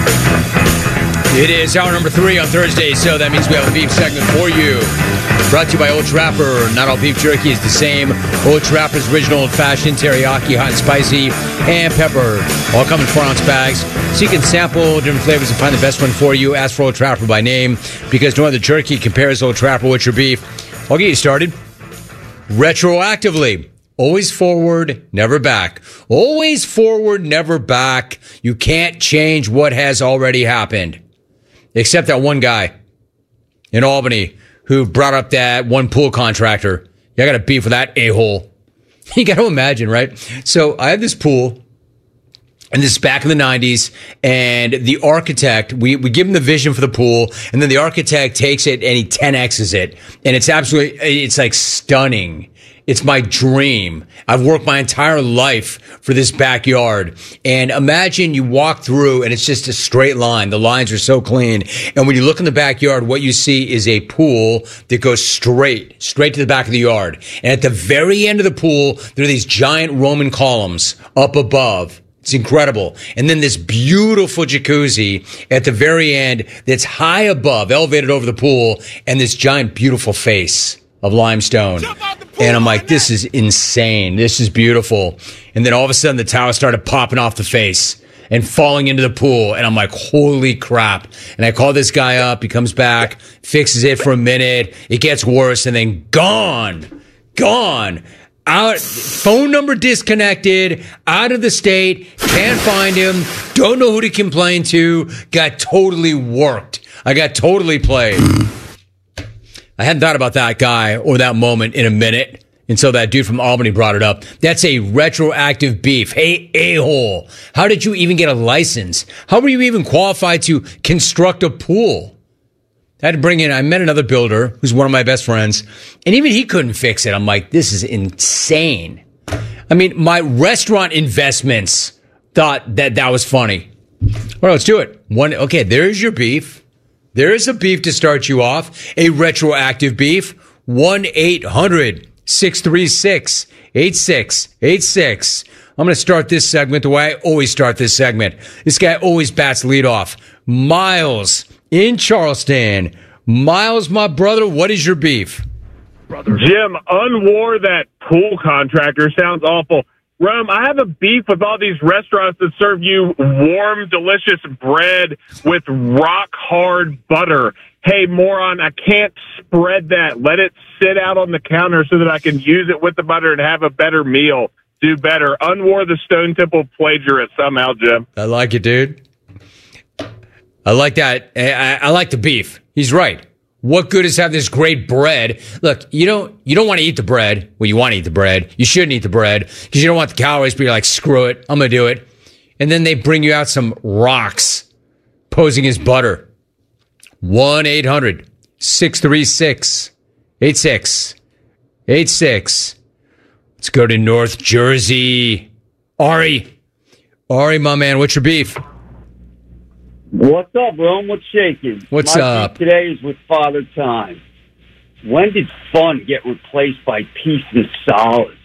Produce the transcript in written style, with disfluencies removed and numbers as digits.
It is hour number 3 on Thursday, so that means we have a beef segment for you. Brought to you by Old Trapper. Not all beef jerky is the same. Old Trapper's original old-fashioned teriyaki, hot and spicy, and pepper. All come in 4-ounce bags, so you can sample different flavors and find the best one for you. Ask for Old Trapper by name, because no other jerky compares Old Trapper with your beef. I'll get you started. Retroactively. Always forward, never back. Always forward, never back. You can't change what has already happened. Except that one guy in Albany who brought up that one pool contractor. I got a beef with that a-hole. You got to imagine, right? So I have this pool, and this is back in the 90s, and the architect, we give him the vision for the pool, and then the architect takes it and he 10X's it. And it's like stunning. It's my dream. I've worked my entire life for this backyard. And imagine you walk through and it's just a straight line. The lines are so clean. And when you look in the backyard, what you see is a pool that goes straight to the back of the yard. And at the very end of the pool, there are these giant Roman columns up above. It's incredible. And then this beautiful jacuzzi at the very end that's high above, elevated over the pool, and this giant beautiful face of limestone. And I'm like, this is insane. This is beautiful. And then all of a sudden the towel started popping off the face and falling into the pool. And I'm like, holy crap. And I call this guy up. He comes back, fixes it for a minute. It gets worse, and then gone. Out, phone number disconnected, out of the state, can't find him, don't know who to complain to, got totally worked. I got totally played. I hadn't thought about that guy or that moment in a minute until that dude from Albany brought it up. That's a retroactive beef. Hey, a-hole, how did you even get a license? How were you even qualified to construct a pool? I had to bring in, I met another builder who's one of my best friends, and even he couldn't fix it. I'm like, this is insane. I mean, my restaurant investments thought that was funny. All right, let's do it. Okay, there's your beef. There is a beef to start you off, a retroactive beef. 1-800-636-8686. I'm going to start this segment the way I always start this segment. This guy always bats lead off. Miles in Charleston. Miles, my brother, what is your beef? Jim, unwar that pool contractor. Sounds awful. Rome, I have a beef with all these restaurants that serve you warm, delicious bread with rock-hard butter. Hey, moron, I can't spread that. Let it sit out on the counter so that I can use it with the butter and have a better meal. Do better. Unwar the Stone Temple plagiarist somehow, Jim. I like it, dude. I like that. I like the beef. He's right. What good is having this great bread? Look, you don't want to eat the bread. Well, you want to eat the bread. You shouldn't eat the bread because you don't want the calories, but you're like, screw it, I'm going to do it. And then they bring you out some rocks posing as butter. 1-800-636-8686. Let's go to North Jersey. Ari, my man, what's your beef? What's up, Rome? What's shaking? What's My up? beef today is with Father Time. When did fun get replaced by peace and solace?